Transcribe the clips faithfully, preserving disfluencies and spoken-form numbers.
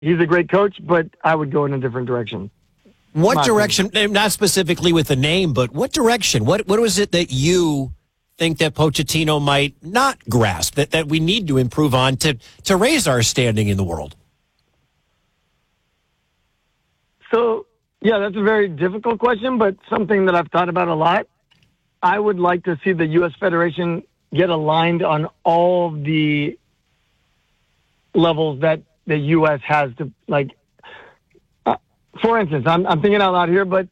he's a great coach, but I would go in a different direction. What My direction, opinion. not specifically with the name, but what direction? What What was it that you think that Pochettino might not grasp, that, that we need to improve on to, to raise our standing in the world? So, yeah, that's a very difficult question, but something that I've thought about a lot. I would like to see the U S Federation get aligned on all the levels that the U S has to, like, uh, for instance, I'm, I'm thinking out loud here, but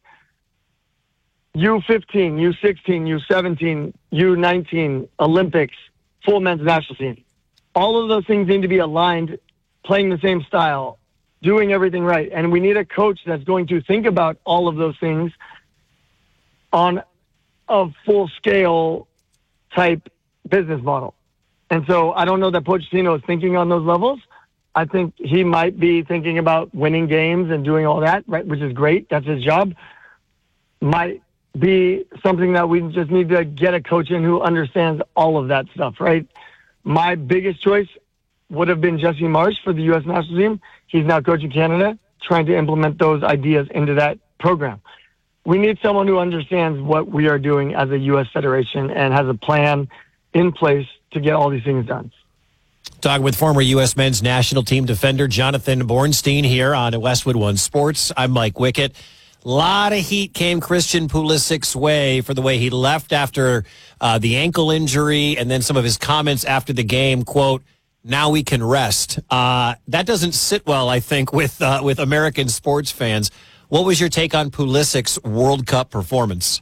U fifteen, U sixteen, U seventeen, U nineteen, Olympics, full men's national team. All of those things need to be aligned, playing the same style, doing everything right. And we need a coach that's going to think about all of those things on a full-scale type business model. And so I don't know that Pochettino is thinking on those levels. I think he might be thinking about winning games and doing all that, right, which is great. That's his job. Might be something that we just need to get a coach in who understands all of that stuff, right? My biggest choice would have been Jesse Marsch for the U S national team. He's now coaching Canada, trying to implement those ideas into that program. We need someone who understands what we are doing as a U S Federation and has a plan in place to get all these things done. Talking with former U S men's national team defender Jonathan Bornstein here on Westwood One Sports. I'm Mike Wickett. A lot of heat came Christian Pulisic's way for the way he left after uh, the ankle injury and then some of his comments after the game, quote, "Now we can rest." Uh, that doesn't sit well, I think, with uh, with American sports fans. What was your take on Pulisic's World Cup performance?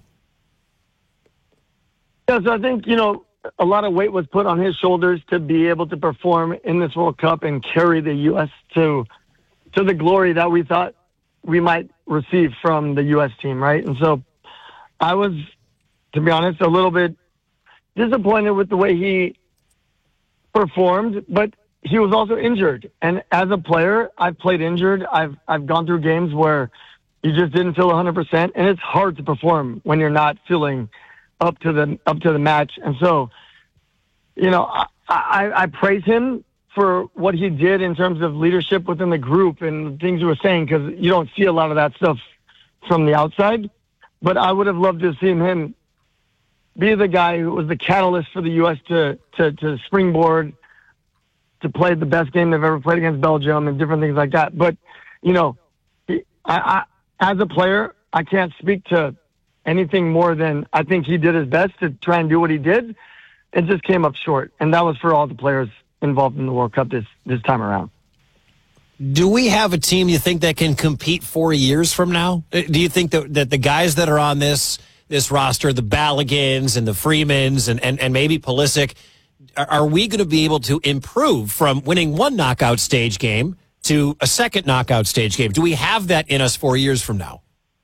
Yeah, so I think, you know, a lot of weight was put on his shoulders to be able to perform in this World Cup and carry the U S to to the glory that we thought we might receive from the U S team, right? And so I was, to be honest, a little bit disappointed with the way he performed, but he was also injured. And as a player, I've played injured. I've I've gone through games where you just didn't feel one hundred percent, and it's hard to perform when you're not feeling up to the up to the match. And so, you know, I, I, I praise him for what he did in terms of leadership within the group and things you were saying, because you don't see a lot of that stuff from the outside. But I would have loved to have seen him be the guy who was the catalyst for the U S to to, to springboard, to play the best game they've ever played against Belgium and different things like that. But, you know, I, I, as a player, I can't speak to anything more than I think he did his best to try and do what he did. It just came up short. And that was for all the players involved in the World Cup this, this time around. Do we have a team you think that can compete four years from now? Do you think that, that the guys that are on this this roster, the Balligans and the Freemans and, and, and maybe Pulisic, are, are we going to be able to improve from winning one knockout stage game to a second knockout stage game? Do we have that in us four years from now?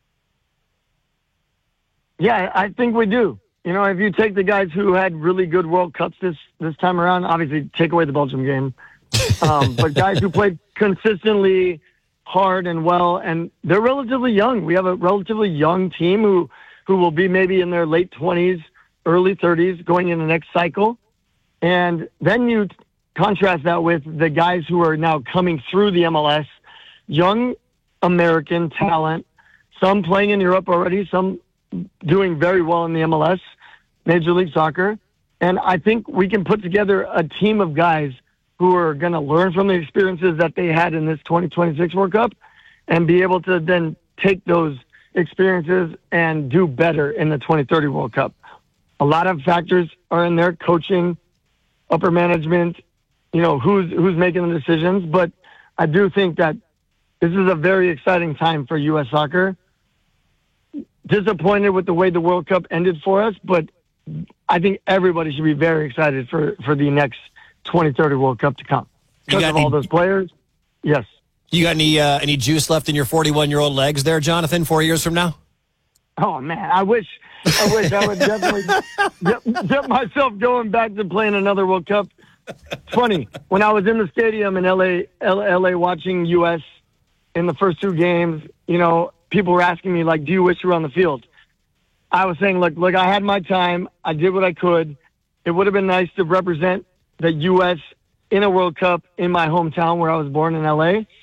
Yeah, I think we do. You know, if you take the guys who had really good World Cups this, this time around, obviously take away the Belgium game, um, but guys who played consistently hard and well, and they're relatively young. We have a relatively young team who, who will be maybe in their late twenties, early thirties going in the next cycle. And then you contrast that with the guys who are now coming through the M L S, young American talent, some playing in Europe already, some doing very well in the M L S, Major League Soccer. And I think we can put together a team of guys who are going to learn from the experiences that they had in this twenty twenty-six World Cup and be able to then take those experiences and do better in the twenty thirty World Cup. A lot of factors are in there: coaching, upper management, you know, who's who's making the decisions. But I do think that this is a very exciting time for U S soccer. Disappointed with the way the World Cup ended for us, but I think everybody should be very excited for, for the next twenty thirty World Cup to come. Because of any, all those players, yes. You got any uh, any juice left in your forty-one-year-old legs there, Jonathan, four years from now? Oh, man, I wish I wish I would definitely get, get myself going back to playing another World Cup. It's funny, when I was in the stadium in L A, L A watching U S in the first two games, you know, people were asking me, like, do you wish you were on the field? I was saying, look, look, I had my time. I did what I could. It would have been nice to represent the U S in a World Cup in my hometown where I was born in L A.